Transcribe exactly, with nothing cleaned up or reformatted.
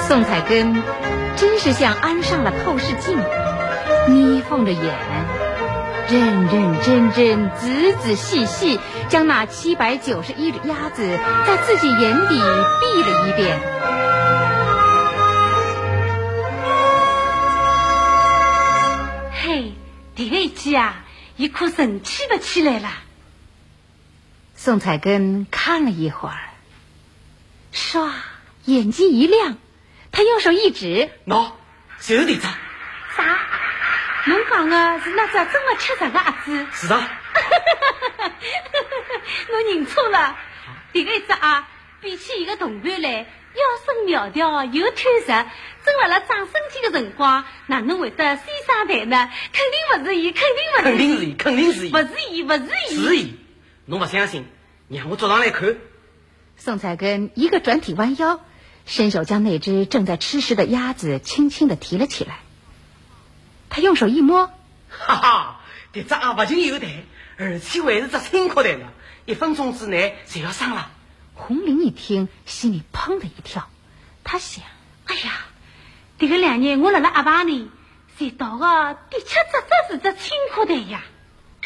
宋彩根真是像安上了透视镜，眯缝着眼，认认真真、仔仔细细将那七百九十一只鸭子在自己眼底闭了一遍。 嘿，这个一记啊，一颗神气的起来了。 宋彩根看了一会儿，唰，眼睛一亮，他用手一指：“ 喏，就是这只。” 啥？侬讲的是那只真的吃人的鸭子？ 是的。 侬认错了，这个一只啊，比起一个同伴来，腰身苗条又坦实，正辣辣长身体的辰光，哪能会得先上台呢？肯定不是伊，肯定不是伊， 肯定是伊，肯定是伊， 不是伊，不是伊， 是伊。侬不相信，让我捉上来看。 宋彩根一个转体弯腰，伸手将那只正在吃食的鸭子轻轻地提了起来。他用手一摸， 哈哈，这只鸭不仅有蛋，而且还是只青壳蛋了，一分钟之内就要上了。 红玲一听，心里砰的一跳，他想： 哎呀，这个两年我辣辣鸭棚里，谁到的的确只只是只青壳蛋呀。